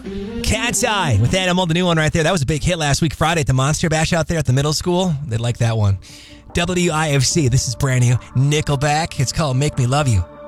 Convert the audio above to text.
Cat's Eye with Animal, the new one right there. That was a big hit last week, Friday, at the Monster Bash out there at the middle school. They like that one. WIFC, this is brand new. Nickelback. It's called Make Me Love You.